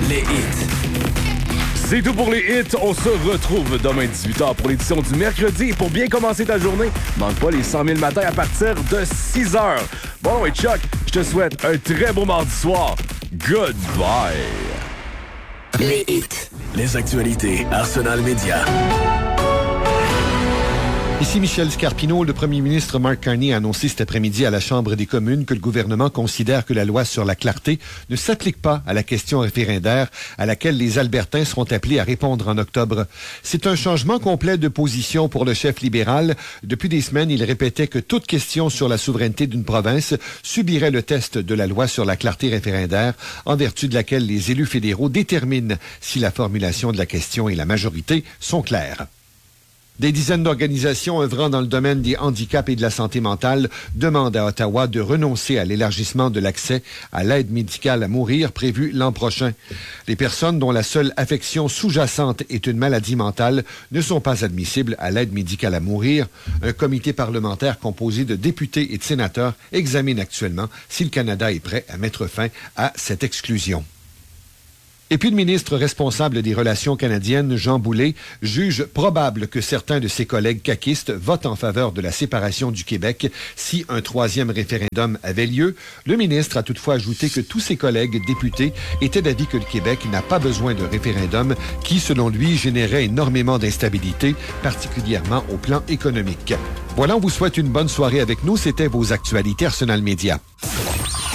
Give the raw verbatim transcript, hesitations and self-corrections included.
Les hits. C'est tout pour les hits. On se retrouve demain dix-huit heures pour l'édition du mercredi. Et pour bien commencer ta journée, manque pas les cent mille matins à partir de six heures. Bon, et Chuck, je te souhaite un très beau mardi soir. Goodbye. Les hits. Les actualités Arsenal Média. Ici Michel Scarpino. Le premier ministre Mark Carney a annoncé cet après-midi à la Chambre des communes que le gouvernement considère que la loi sur la clarté ne s'applique pas à la question référendaire à laquelle les Albertains seront appelés à répondre en octobre. C'est un changement complet de position pour le chef libéral. Depuis des semaines, il répétait que toute question sur la souveraineté d'une province subirait le test de la loi sur la clarté référendaire, en vertu de laquelle les élus fédéraux déterminent si la formulation de la question et la majorité sont claires. Des dizaines d'organisations œuvrant dans le domaine des handicaps et de la santé mentale demandent à Ottawa de renoncer à l'élargissement de l'accès à l'aide médicale à mourir prévu l'an prochain. Les personnes dont la seule affection sous-jacente est une maladie mentale ne sont pas admissibles à l'aide médicale à mourir. Un comité parlementaire composé de députés et de sénateurs examine actuellement si le Canada est prêt à mettre fin à cette exclusion. Et puis le ministre responsable des Relations canadiennes, Jean Boulet, juge probable que certains de ses collègues caquistes votent en faveur de la séparation du Québec si un troisième référendum avait lieu. Le ministre a toutefois ajouté que tous ses collègues députés étaient d'avis que le Québec n'a pas besoin d'un référendum qui, selon lui, générait énormément d'instabilité, particulièrement au plan économique. Voilà, on vous souhaite une bonne soirée avec nous. C'était vos actualités Arsenal Média.